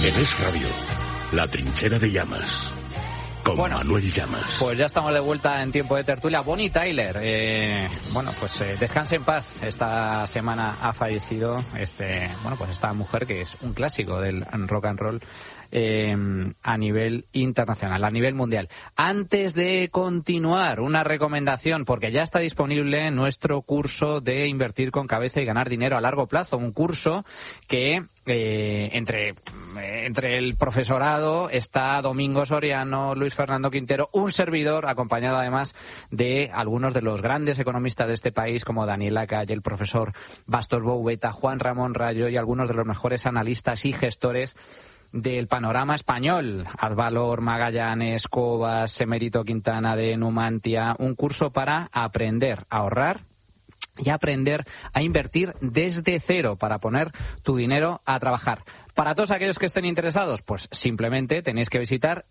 En Es Radio, la trinchera de Llamas. Con Manuel Llamas. Pues ya estamos de vuelta en tiempo de tertulia. Bonnie Tyler, descanse en paz. Esta semana ha fallecido esta mujer que es un clásico del rock and roll a nivel internacional, a nivel mundial. Antes de continuar, una recomendación, porque ya está disponible nuestro curso de invertir con cabeza y ganar dinero a largo plazo. Un curso que entre el profesorado está Domingo Soriano, Luis Fernando Quintero, un servidor, acompañado además de algunos de los grandes economistas de este país, como Daniela Calle, el profesor Bastos Boubeta, Juan Ramón Rayo y algunos de los mejores analistas y gestores del panorama español. Advalor, Magallanes, Cobas, Emérito Quintana de Numantia. Un curso para aprender a ahorrar y aprender a invertir desde cero, para poner tu dinero a trabajar. Para todos aquellos que estén interesados, pues simplemente tenéis que visitar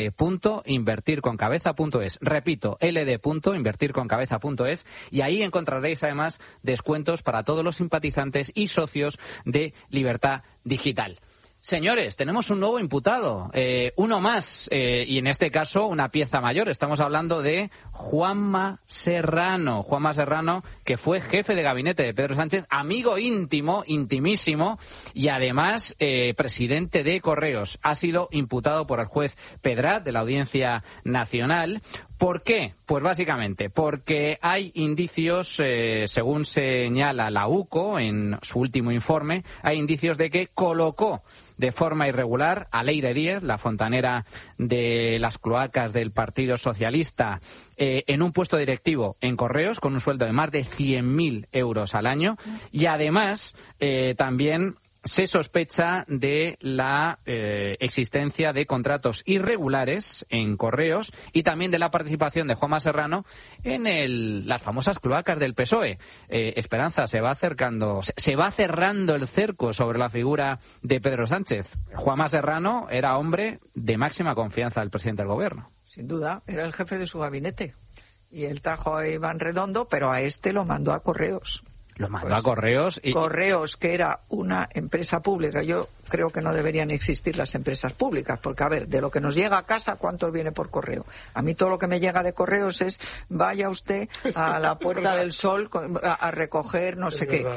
ld.invertirconcabeza.es. Repito, ld.invertirconcabeza.es, y ahí encontraréis además descuentos para todos los simpatizantes y socios de Libertad Digital. Señores, tenemos un nuevo imputado, uno más, y en este caso una pieza mayor. Estamos hablando de Juanma Serrano. Juanma Serrano, que fue jefe de gabinete de Pedro Sánchez, amigo íntimo, intimísimo, y además presidente de Correos. Ha sido imputado por el juez Pedrat de la Audiencia Nacional. ¿Por qué? Pues básicamente porque hay indicios, según señala la UCO en su último informe, hay indicios de que colocó de forma irregular a Leire Díez, la fontanera de las cloacas del Partido Socialista, en un puesto directivo en Correos con un sueldo de más de 100.000 euros al año, y además también se sospecha de la existencia de contratos irregulares en Correos y también de la participación de Juanma Serrano en las famosas cloacas del PSOE. Esperanza, se va cerrando el cerco sobre la figura de Pedro Sánchez. Juanma Serrano era hombre de máxima confianza del presidente del gobierno. Sin duda, era el jefe de su gabinete. Y él trajo a Iván Redondo, pero a este lo mandó a Correos. Lo mandó a Correos. Correos, que era una empresa pública. Yo creo que no deberían existir las empresas públicas, porque, a ver, de lo que nos llega a casa, ¿cuánto viene por correo? A mí todo lo que me llega de Correos es, vaya usted a la Puerta del Sol a recoger no sé qué.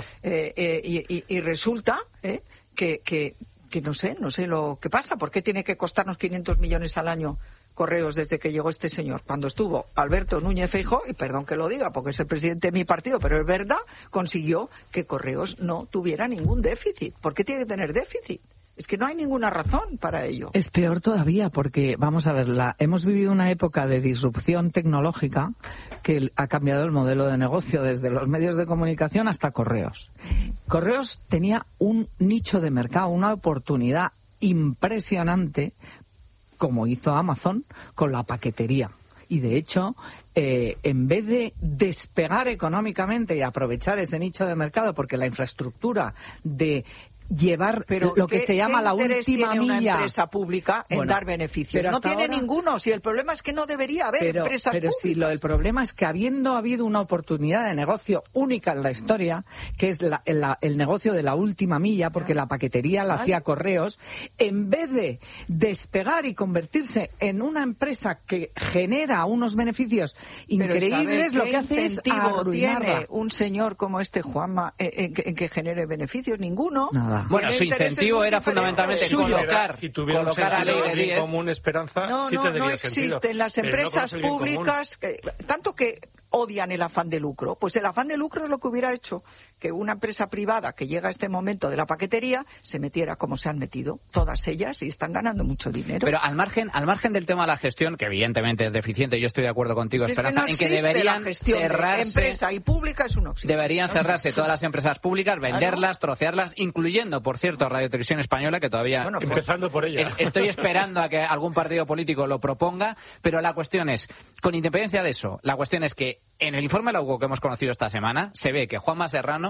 Y resulta que no sé lo que pasa. ¿Por qué tiene que costarnos 500 millones al año Correos desde que llegó este señor? Cuando estuvo Alberto Núñez Feijóo, y perdón que lo diga porque es el presidente de mi partido, pero es verdad, consiguió que Correos no tuviera ningún déficit. ¿Por qué tiene que tener déficit? Es que no hay ninguna razón para ello. Es peor todavía porque, vamos a ver, hemos vivido una época de disrupción tecnológica que ha cambiado el modelo de negocio desde los medios de comunicación hasta Correos. Correos tenía un nicho de mercado, una oportunidad impresionante, como hizo Amazon con la paquetería. Y de hecho, en vez de despegar económicamente y aprovechar ese nicho de mercado, porque la infraestructura de llevar lo que se llama la última tiene milla. Una empresa pública en dar beneficios. No tiene ninguno. Si el problema es que no debería haber empresas públicas. Si el problema es que habiendo habido una oportunidad de negocio única en la historia, que es el negocio de la última milla, porque la paquetería la hacía Correos, en vez de despegar y convertirse en una empresa que genera unos beneficios increíbles, lo que hace es arruinarla. ¿Tiene un señor como este Juanma en que genere beneficios? Ninguno. Nada. Bueno, su incentivo era fundamentalmente colocar a Leire Díez. Común, Esperanza, no existen las empresas públicas, tanto que odian el afán de lucro. Pues el afán de lucro es lo que hubiera hecho que una empresa privada que llega a este momento de la paquetería se metiera como se han metido todas ellas y están ganando mucho dinero. Pero al margen del tema de la gestión, que evidentemente es deficiente, yo estoy de acuerdo contigo, Esperanza, en que deberían cerrarse, empresa y pública es un oxígeno. Deberían cerrarse todas las empresas públicas, venderlas, trocearlas, incluyendo, por cierto, Radio Televisión Española, que todavía empezando por ella. Estoy esperando a que algún partido político lo proponga, pero la cuestión es, con independencia de eso, la cuestión es que en el informe de la UCO que hemos conocido esta semana, se ve que Juanma Serrano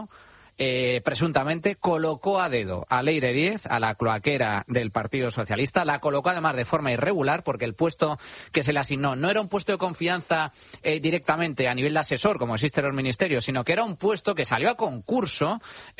presuntamente colocó a dedo a Leire Díez, a la cloaquera del Partido Socialista. La colocó además de forma irregular porque el puesto que se le asignó no era un puesto de confianza directamente a nivel de asesor, como existe en los ministerios, sino que era un puesto que salió a concurso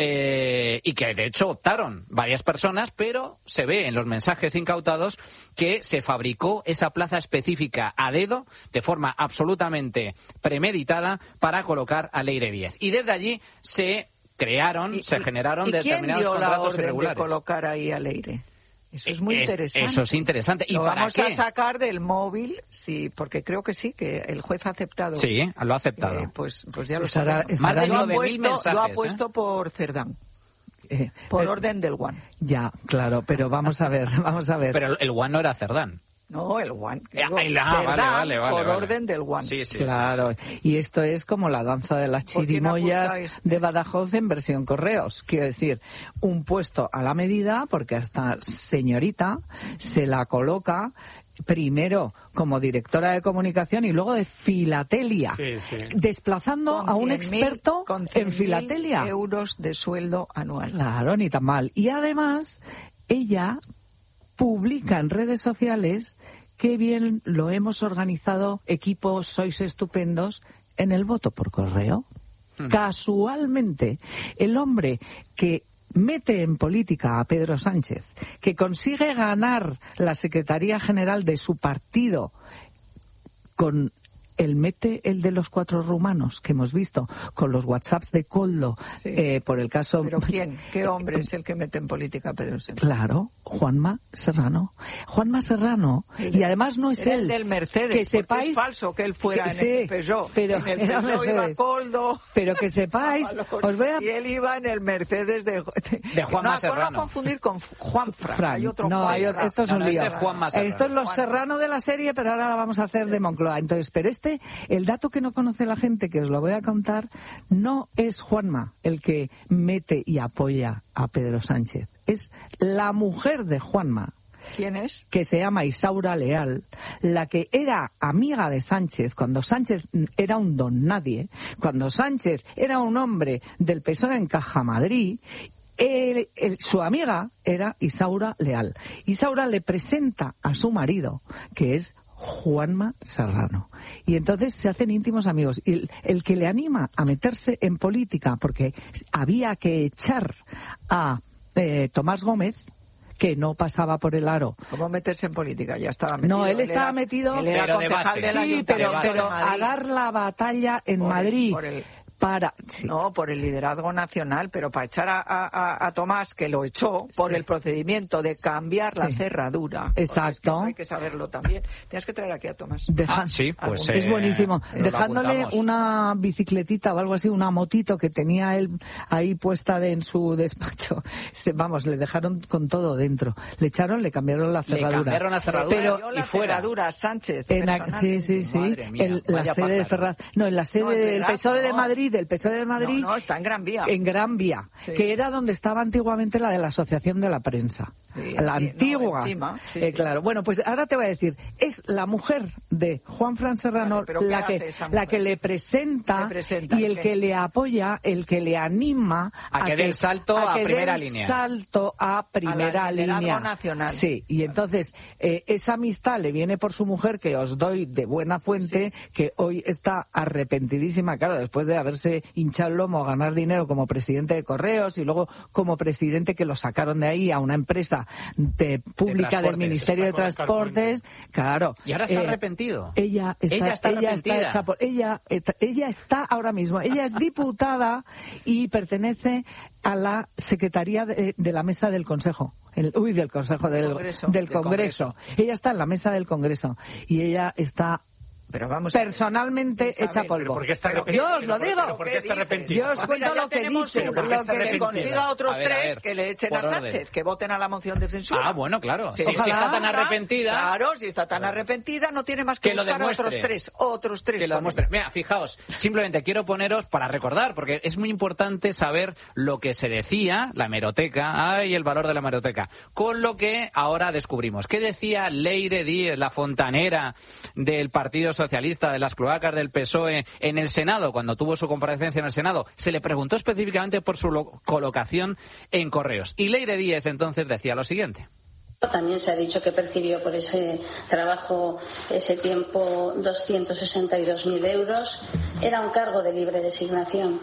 y que de hecho optaron varias personas, pero se ve en los mensajes incautados que se fabricó esa plaza específica a dedo de forma absolutamente premeditada para colocar a Leire Díez. Y desde allí se generaron determinados contratos irregulares. ¿Quién dio la orden de colocar ahí a Leire? Eso es muy interesante. Eso es interesante. ¿Y lo para vamos qué? a sacar del móvil, sí, porque creo que sí, que el juez ha aceptado. Sí, lo ha aceptado. Pues ya lo sabemos. Más de 9.000 mensajes. Lo ha puesto por Cerdán. Por orden del One. Ya, claro, pero vamos a ver. Pero el One no era Cerdán. No, el One. Vale. Por orden del One. Sí, claro. Sí. Y esto es como la danza de las chirimoyas de Badajoz en versión Correos. Quiero decir, un puesto a la medida, porque hasta señorita se la coloca primero como directora de comunicación y luego de filatelia, desplazando a un experto en filatelia. €100 de sueldo anual. Claro, ni tan mal. Y además, ella publica en redes sociales qué bien lo hemos organizado, equipos, sois estupendos, en el voto por correo. Casualmente, el hombre que mete en política a Pedro Sánchez, que consigue ganar la Secretaría General de su partido con el de los 4 rumanos que hemos visto, con los WhatsApps de Koldo, por el caso... ¿Pero quién? ¿Qué hombre es el que mete en política a Pedro Sánchez? Claro, Juanma Serrano. Y además no es él. El del Mercedes, que sepáis, es falso que él fuera en el Peugeot. Pero en el Peugeot iba Koldo. Pero que sepáis, os voy a... Y él iba en el Mercedes de Juanma Serrano. No confundir con Juan Fran. Hay otro esto es un lío. Esto es los Serrano de la serie, pero ahora la vamos a hacer de Moncloa. Entonces, pero el dato que no conoce la gente, que os lo voy a contar, no es Juanma el que mete y apoya a Pedro Sánchez. Es la mujer de Juanma. ¿Quién es? Que se llama Isaura Leal, la que era amiga de Sánchez cuando Sánchez era un don nadie, cuando Sánchez era un hombre del PSOE en Cajamadrid. Su amiga era Isaura Leal. Isaura le presenta a su marido, que es Juanma Serrano. Y entonces se hacen íntimos amigos. Y el que le anima a meterse en política, porque había que echar a Tomás Gómez, que no pasaba por el aro. ¿Cómo meterse en política? Ya estaba metido. No, él estaba metido, pero de base. Sí, pero a dar la batalla en Madrid. Por el liderazgo nacional, pero para echar a Tomás, que lo echó por el procedimiento de cambiar la cerradura. Exacto. Eso hay que saberlo también. Tienes que traer aquí a Tomás. Pues es buenísimo. Dejándole una bicicletita o algo así, una motito que tenía él ahí puesta en su despacho. Le dejaron con todo dentro. Le echaron, le cambiaron la cerradura. Le cambiaron la cerradura y fuera. Cerradura, Sánchez. Sí. La sede de Ferraz. No, en la sede del PSOE de Madrid. Del PSOE de Madrid. No, está en Gran Vía. En Gran Vía, que era donde estaba antiguamente la de la Asociación de la Prensa. La antigua. Claro. Bueno, pues ahora te voy a decir, es la mujer de Juan Fran Serrano la que le presenta y el que le apoya, el que le anima a que dé el salto a primera línea. Salto a primera línea. Nacional. Sí, y entonces esa amistad le viene por su mujer, que os doy de buena fuente, que hoy está arrepentidísima, claro, después de haberse hinchado el lomo a ganar dinero como presidente de Correos y luego como presidente, que lo sacaron de ahí a una empresa pública del Ministerio de Transportes. Claro. Y ahora está arrepentido. Ella está ahora mismo. Ella es diputada y pertenece a la Secretaría de la Mesa del Consejo. Del Congreso. Ella está en la mesa del Congreso y ella está personalmente hecha polvo. Yo os lo digo. ¿Por qué está arrepentido? Yo os cuento lo que dice. Lo que le consiga a otros tres que le echen a Sánchez, que voten a la moción de censura. Ah, bueno, claro. Si está tan arrepentida. Claro, si está tan arrepentida, no tiene más que buscar a otros tres. Que lo demuestre. Mira, fijaos, simplemente quiero poneros para recordar, porque es muy importante saber lo que se decía, la hemeroteca, el valor de la hemeroteca, con lo que ahora descubrimos. ¿Qué decía Leire Díez, la fontanera del Partido Socialista socialista de las cloacas del PSOE en el Senado, cuando tuvo su comparecencia en el Senado, se le preguntó específicamente por su colocación en Correos. Y Leire Díez entonces decía lo siguiente. También se ha dicho que percibió por ese trabajo, ese tiempo, 262.000 euros. Era un cargo de libre designación.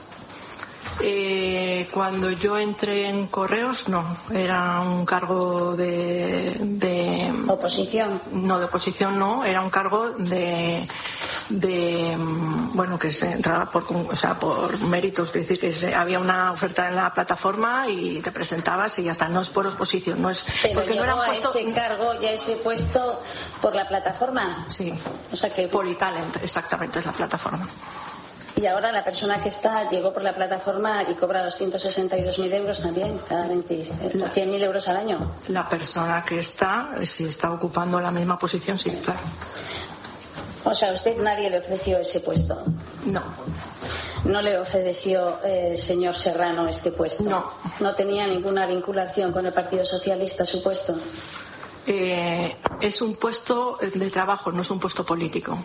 Cuando yo entré en Correos, no. Era un cargo de ¿Oposición? No, de oposición no. Era un cargo de bueno, que se entraba por méritos. Es decir, que había una oferta en la plataforma y te presentabas y ya está. No es por oposición, no es. Pero porque llegó no era un puesto... a ese cargo y a ese puesto por la plataforma. Sí. O sea que... Por Italent, exactamente, es la plataforma. Y ahora la persona que está llegó por la plataforma y cobra 262.000 euros también, cada 100.000 euros al año. La persona que está, si está ocupando la misma posición, sí, claro. O sea, ¿a usted nadie le ofreció ese puesto? No. ¿No le ofreció el señor Serrano este puesto? No. ¿No tenía ninguna vinculación con el Partido Socialista su puesto? Es un puesto de trabajo, no es un puesto político.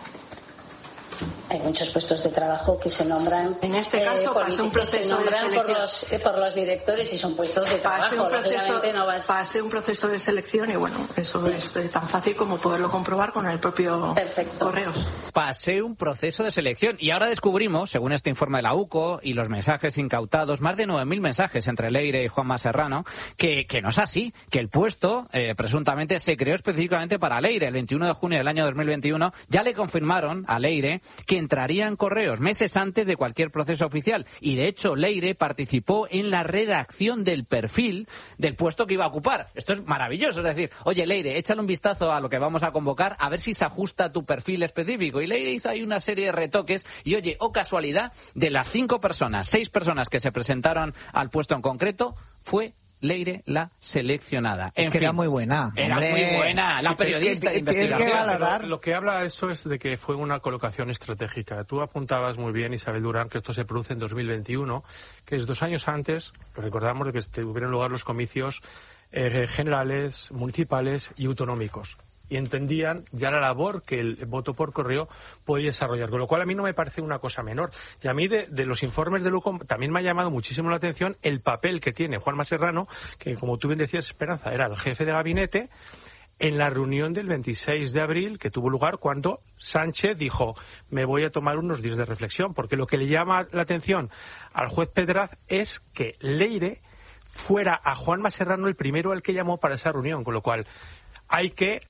Hay muchos puestos de trabajo que se nombran. En este caso pasé un proceso de selección por los directores y son puestos de trabajo. Pasé un proceso de selección y bueno, eso es tan fácil como poderlo comprobar con el propio Correos. Pasé un proceso de selección y ahora descubrimos, según este informe de la UCO y los mensajes incautados, más de 9.000 mensajes entre Leire y Juanma Serrano, que no es así, que el puesto presuntamente se creó específicamente para Leire. El 21 de junio del año 2021 ya le confirmaron a Leire que entraría en Correos meses antes de cualquier proceso oficial. Y de hecho, Leire participó en la redacción del perfil del puesto que iba a ocupar. Esto es maravilloso. Es decir, oye, Leire, échale un vistazo a lo que vamos a convocar, a ver si se ajusta a tu perfil específico. Y Leire hizo ahí una serie de retoques. Y oye, casualidad, de las 6 personas que se presentaron al puesto en concreto, fue Leire la seleccionada. Es que era muy buena. Era muy buena, la periodista de investigación. Lo que habla eso es de que fue una colocación estratégica. Tú apuntabas muy bien, Isabel Durán, que esto se produce en 2021, que es 2 años antes, recordamos, de que tuvieron lugar los comicios generales, municipales y autonómicos. Y entendían ya la labor que el voto por correo podía desarrollar, con lo cual a mí no me parece una cosa menor. Y a mí de los informes de Lucom también me ha llamado muchísimo la atención el papel que tiene Juanma Serrano, que como tú bien decías, Esperanza, era el jefe de gabinete, en la reunión del 26 de abril que tuvo lugar cuando Sánchez dijo, me voy a tomar unos días de reflexión, porque lo que le llama la atención al juez Pedraz es que Leire fuera a Juanma Serrano el primero al que llamó para esa reunión, con lo cual hay que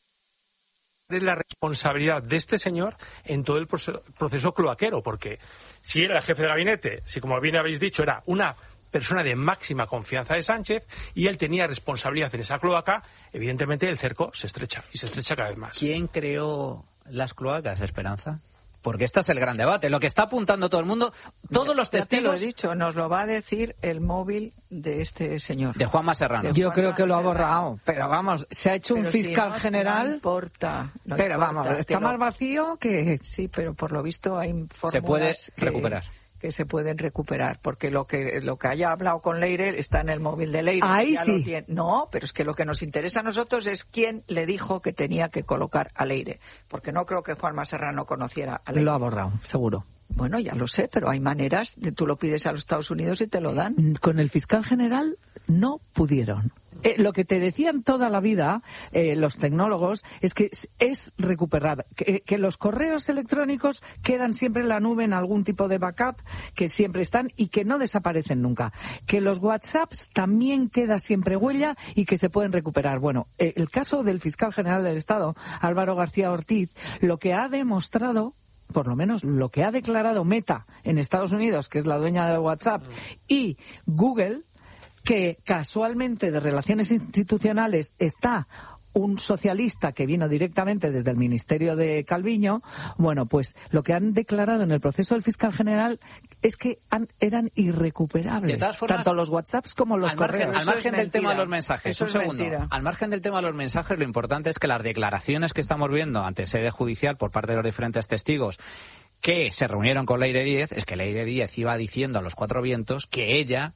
de la responsabilidad de este señor en todo el proceso cloaquero, porque si era el jefe de gabinete, si como bien habéis dicho era una persona de máxima confianza de Sánchez y él tenía responsabilidad en esa cloaca, evidentemente el cerco se estrecha y se estrecha cada vez más. ¿Quién creó las cloacas, Esperanza? Porque este es el gran debate, lo que está apuntando todo el mundo, todos los testigos... Ya te lo he dicho, nos lo va a decir el móvil de este señor. De Juanma Serrano. Yo creo que lo ha borrado, pero vamos, se ha hecho un fiscal general... No importa. Pero vamos, está más vacío que... Sí, pero por lo visto hay fórmulas... Se puede recuperar. Que se pueden recuperar, porque lo que haya hablado con Leire está en el móvil de Leire. Ahí sí. No, pero es que lo que nos interesa a nosotros es quién le dijo que tenía que colocar a Leire, porque no creo que Juanma Serrano conociera a Leire. Lo ha borrado, seguro. Bueno, ya lo sé, pero hay maneras, tú lo pides a los Estados Unidos y te lo dan. Con el fiscal general no pudieron. Lo que te decían toda la vida los tecnólogos es que es recuperar, que los correos electrónicos quedan siempre en la nube en algún tipo de backup, que siempre están y que no desaparecen nunca. Que los WhatsApps también queda siempre huella y que se pueden recuperar. Bueno, el caso del fiscal general del Estado, Álvaro García Ortiz, lo que ha demostrado, por lo menos lo que ha declarado Meta en Estados Unidos, que es la dueña de WhatsApp, y Google, que casualmente de Relaciones Institucionales está un socialista que vino directamente desde el Ministerio de Calviño, bueno, pues lo que han declarado en el proceso del fiscal general es que eran irrecuperables, tanto los WhatsApps como los correos. Al margen del tema de los mensajes, un segundo. Al margen del tema de los mensajes, lo importante es que las declaraciones que estamos viendo ante sede judicial por parte de los diferentes testigos que se reunieron con Leire Díez, es que Leire Díez iba diciendo a los 4 vientos que ella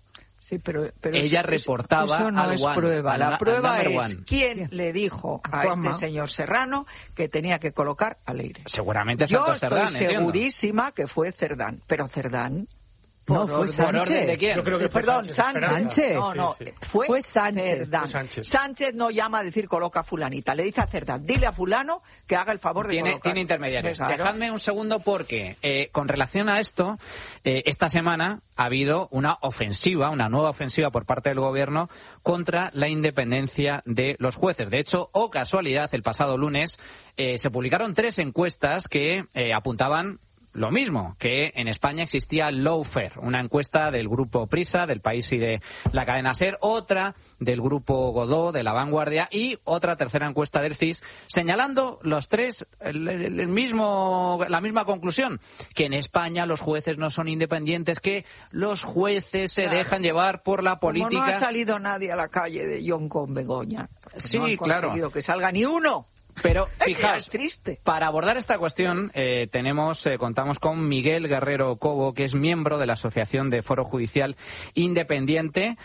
Sí, pero ella reportaba eso no al es One, prueba. La prueba es quién le dijo a Juanma. este señor Serrano que tenía que colocar a Leire. Seguramente Yo Santos estoy Cerdán, segurísima que fue Cerdán, pero Cerdán... No, fue ¿Por orden de Sánchez. quién? Yo creo que fue Perdón, Sánchez. Sánchez. No, Sí. fue Sánchez. Cerdán. Sánchez. Sánchez no llama a decir coloca a fulanita, le dice a Cerdán, dile a fulano que haga el favor de colocar. Tiene intermediarios. Claro. Dejadme un segundo porque con relación a esto, esta semana ha habido una nueva ofensiva por parte del gobierno contra la independencia de los jueces. De hecho, o casualidad, el pasado lunes se publicaron 3 encuestas que apuntaban lo mismo, que en España existía lawfare, una encuesta del grupo Prisa, del País y de la cadena SER, otra del grupo Godó, de La Vanguardia, y otra tercera encuesta del CIS, señalando los 3 la misma conclusión, que en España los jueces no son independientes, que los jueces se dejan llevar por la política. Como no ha salido nadie a la calle de John con Begoña. Sí, no han conseguido que salga ni uno. Pero fijaos, es triste. Para abordar esta cuestión contamos con Miguel Guerrero Cobo, que es miembro de la Asociación de Foro Judicial Independiente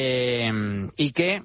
y que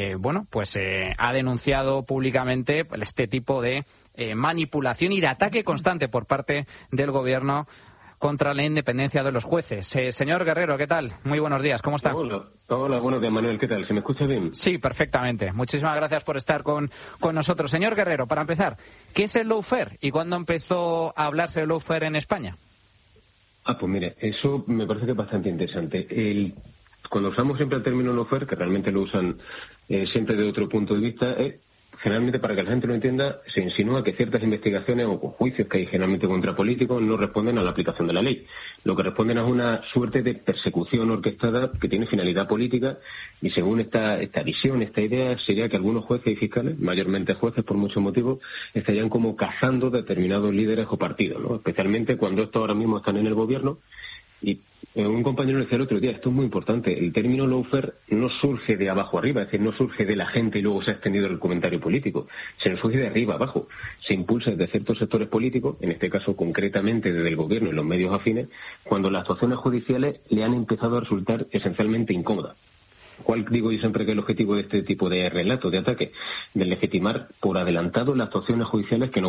ha denunciado públicamente este tipo de manipulación y de ataque constante por parte del gobierno contra la independencia de los jueces. Señor Guerrero, ¿qué tal? Muy buenos días, ¿cómo está? Hola, buenos días, Manuel, ¿qué tal? ¿Se me escucha bien? Sí, perfectamente. Muchísimas gracias por estar con nosotros. Señor Guerrero, para empezar, ¿qué es el lawfare y cuándo empezó a hablarse de lawfare en España? Pues mire, eso me parece que es bastante interesante. Cuando usamos siempre el término lawfare, que realmente lo usan siempre de otro punto de vista, generalmente, para que la gente lo entienda, se insinúa que ciertas investigaciones o juicios que hay generalmente contra políticos no responden a la aplicación de la ley. Lo que responden es una suerte de persecución orquestada que tiene finalidad política y según esta visión, esta idea, sería que algunos jueces y fiscales, mayormente jueces por muchos motivos, estarían como cazando determinados líderes o partidos, ¿no? Especialmente cuando estos ahora mismo están en el gobierno. Y un compañero decía el otro día, esto es muy importante, el término lawfare no surge de abajo arriba, es decir, no surge de la gente y luego se ha extendido el comentario político, sino surge de arriba abajo, se impulsa desde ciertos sectores políticos, en este caso concretamente desde el gobierno y los medios afines, cuando las actuaciones judiciales le han empezado a resultar esencialmente incómodas. ¿Cuál digo yo siempre que es el objetivo de este tipo de relatos, de ataque? De legitimar por adelantado las actuaciones judiciales que no